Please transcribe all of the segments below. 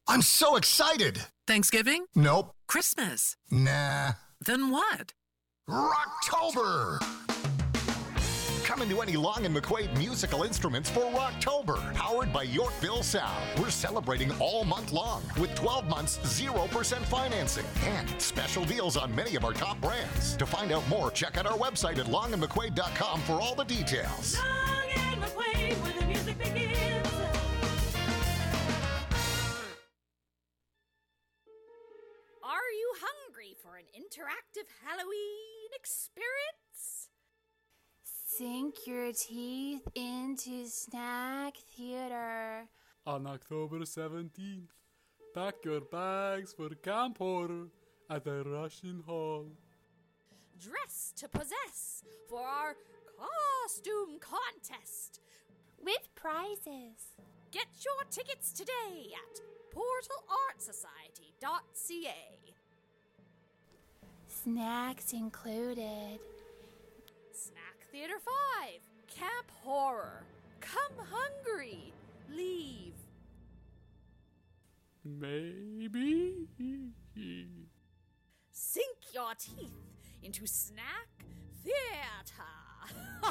I'm so excited. Thanksgiving? Nope. Christmas? Nah. Then what? Rocktober! Come into any Long and McQuaid musical instruments for Rocktober, powered by Yorkville Sound. We're celebrating all month long with 12 months 0% financing and special deals on many of our top brands. To find out more, check out our website at longandmcquaid.com for all the details. Long and McQuaid, where the music begins. Are you hungry for an interactive Halloween experience? Sink your teeth into Snack Theater. On October 17th, pack your bags for Camp Horror at the Russian Hall. Dress to possess for our costume contest. With prizes. Get your tickets today at portalartsociety.ca. Snacks included. Snack Theater 5, Camp Horror. Come hungry, leave. Maybe. Sink your teeth into Snack Theater.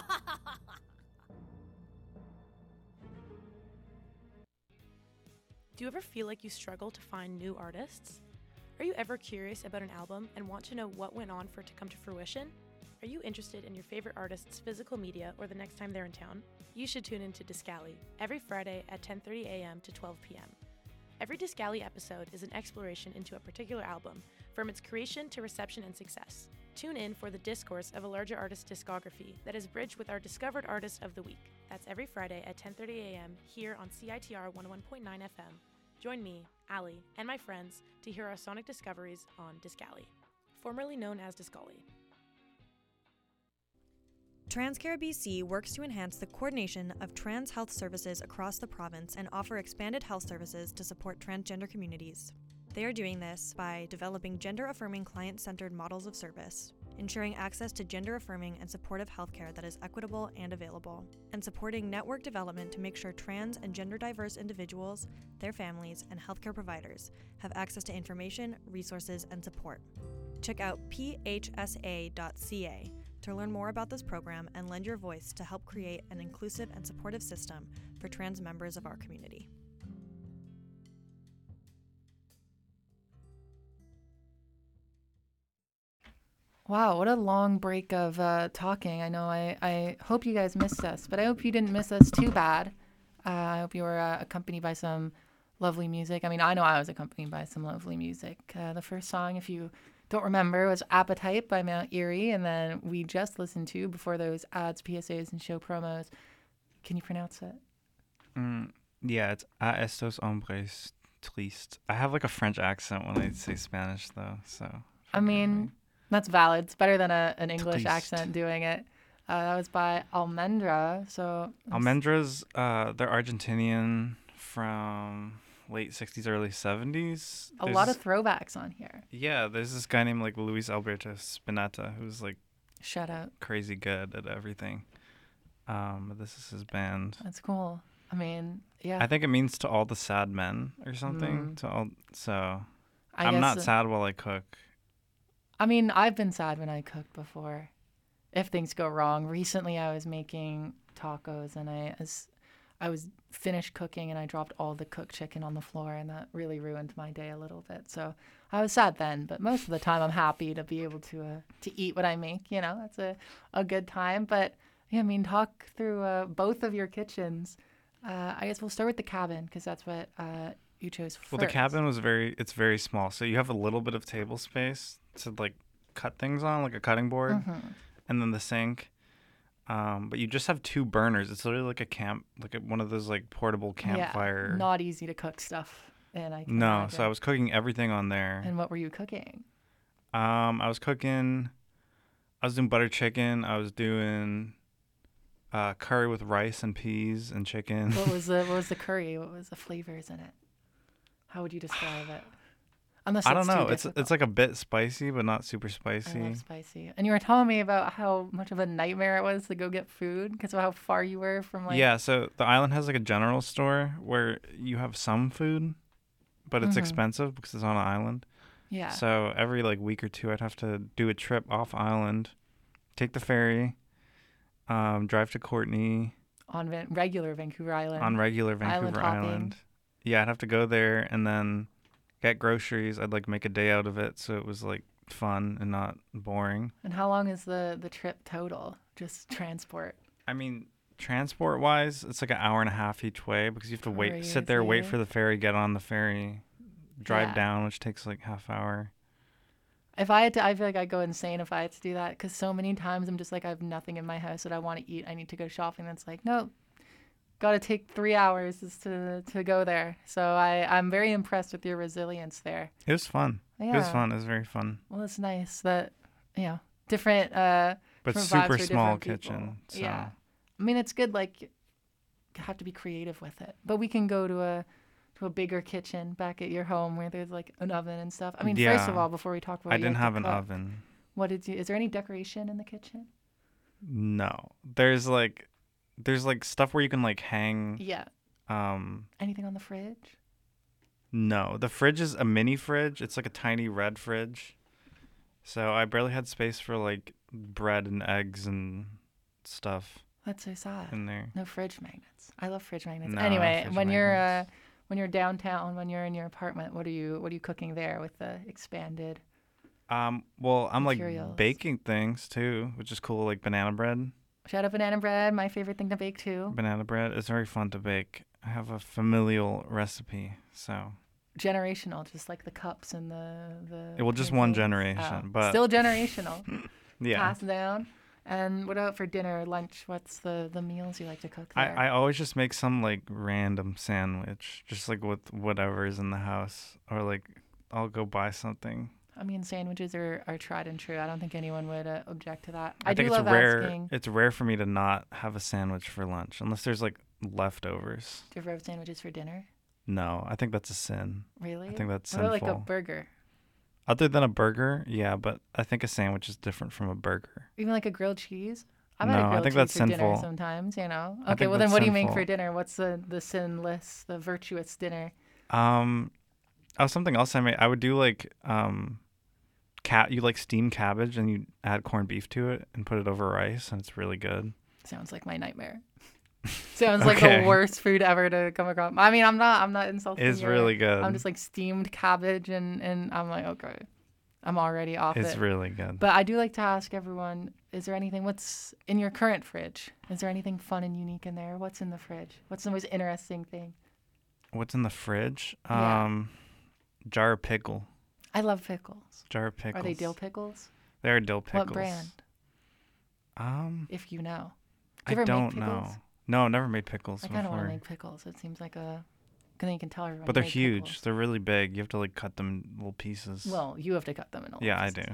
Do you ever feel like you struggle to find new artists? Are you ever curious about an album and want to know what went on for it to come to fruition? Are you interested in your favorite artist's physical media or the next time they're in town? You should tune in to Discali every Friday at 10:30 a.m. to 12 p.m. Every Discali episode is an exploration into a particular album, from its creation to reception and success. Tune in for the discourse of a larger artist's discography that is bridged with our Discovered Artist of the Week. That's every Friday at 10:30 a.m. here on CITR 101.9 FM. Join me, Ali, and my friends to hear our sonic discoveries on Discali, formerly known as Discali. TransCare BC works to enhance the coordination of trans health services across the province and offer expanded health services to support transgender communities. They are doing this by developing gender-affirming client-centered models of service, ensuring access to gender-affirming and supportive healthcare that is equitable and available, and supporting network development to make sure trans and gender-diverse individuals, their families, and healthcare providers have access to information, resources, and support. Check out phsa.ca to learn more about this program and lend your voice to help create an inclusive and supportive system for trans members of our community. Wow, what a long break of talking. I know I hope you guys missed us, but I hope you didn't miss us too bad. I hope you were accompanied by some lovely music. I mean, I know I was accompanied by some lovely music. The first song, if you don't remember, was Appetite by Mount Erie, and then we just listened to, before those ads, PSAs, and show promos. Can you pronounce it? Yeah, it's A estos hombres tristes. I have like a French accent when I say Spanish, though, so... I mean... That's valid. It's better than an English Triste. accent doing it. That was by Almendra. So Almendra's, they're Argentinian from late 60s, early 70s. a lot of throwbacks on here. Yeah, there's this guy named like Luis Alberto Spinetta who's like Shout out. crazy good at everything. But this is his band. That's cool. I mean, yeah. I think it means to all the sad men or something. To all, so I I'm guess not sad while I cook. I mean, I've been sad when I cooked before. If things go wrong. Recently, I was making tacos and I was finished cooking and I dropped all the cooked chicken on the floor, and that really ruined my day a little bit. So I was sad then, but most of the time I'm happy to be able to eat what I make. You know, that's a good time. But yeah, I mean, talk through both of your kitchens. I guess we'll start with the cabin because that's what you chose first. Well, the cabin was it's very small, so you have a little bit of table space to like cut things on, like a cutting board, and then the sink. But you just have two burners. It's literally like a one of those like portable campfire. Yeah, not easy to cook stuff. And I can No, imagine. so I was cooking everything on there. And what were you cooking? I was doing butter chicken. I was doing curry with rice and peas and chicken. What was the curry? What was the flavors in it? How would you describe it? Unless I don't know. Too It's like a bit spicy, but not super spicy. I love spicy. And you were telling me about how much of a nightmare it was to go get food because of how far you were from like. Yeah, so the island has like a general store where you have some food, but it's expensive because it's on an island. Yeah. So every like week or two, I'd have to do a trip off island, take the ferry, drive to Courtney. On regular Vancouver Island. On regular Vancouver Island. Yeah, I'd have to go there and then get groceries. I'd like make a day out of it, so it was like fun and not boring. And how long is the trip total? Just transport? I mean, transport wise, it's like an hour and a half each way because you have to sit there, wait for the ferry, get on the ferry, drive down, which takes like half hour. If I had to, I feel like I'd go insane if I had to do that because so many times I'm just like, I have nothing in my house that I want to eat. I need to go shopping. That's like, no, got to take 3 hours just to go there. So I'm very impressed with your resilience there. It was fun. Yeah. It was fun. It was very fun. Well, it's nice that, different. But different super vibes for small different people. kitchen. So. Yeah. I mean, it's good. Like, you have to be creative with it. But we can go to a bigger kitchen back at your home where there's like an oven and stuff. I mean, first of all, before we talk about I didn't have an oven. Is there any decoration in the kitchen? No. There's like stuff where you can like hang. Yeah. Anything on the fridge? No. The fridge is a mini fridge. It's like a tiny red fridge. So I barely had space for like bread and eggs and stuff. That's so sad. In there. No fridge magnets. I love fridge magnets. No, anyway, fridge when magnets. you're downtown, when you're in your apartment, what are you cooking there with the expanded? Well, I'm materials? like baking things too, which is cool, like banana bread. Shout out banana bread, my favorite thing to bake too. Banana bread is very fun to bake. I have a familial recipe, so. Generational, just like the cups and the. Well, just one generation, but still generational. Yeah. Passed down. And what about for dinner, lunch? What's the meals you like to cook there? I always just make some like random sandwich, just like with whatever is in the house, or like I'll go buy something. I mean, sandwiches are tried and true. I don't think anyone would object to that. I think do it's love rare. asking. It's rare for me to not have a sandwich for lunch, unless there's like leftovers. Do you ever have sandwiches for dinner? No, I think that's a sin. Really? I think that's what about sinful. like a burger? Other than a burger, yeah, but I think a sandwich is different from a burger. Even like a grilled cheese? I've No, had a I grilled think cheese that's for sinful. dinner sometimes, I Okay, think well then that's what do you make sinful. for dinner? What's the sinless, the virtuous dinner? Something else I made. I would do like you like steam cabbage and you add corned beef to it and put it over rice and it's really good. Sounds like my nightmare. Sounds like the worst food ever to come across. I mean, I'm not insulting It's you. really good. I'm just like steamed cabbage and I'm like, okay. I'm already off It's it. really good. But I do like to ask everyone, is there anything, what's in your current fridge? Is there anything fun and unique in there? What's in the fridge? What's the most interesting thing? What's in the fridge? Yeah. Jar of pickle. I love pickles. Jar of pickles. Are they dill pickles? They're dill pickles. What brand? If you know. I don't know. No, I've never made pickles I before. kind of want to make pickles. It seems like then you can tell everyone. But they're you made huge. pickles. They're really big. You have to like cut them in little pieces. Well, you have to cut them in little Yeah, pieces. I do.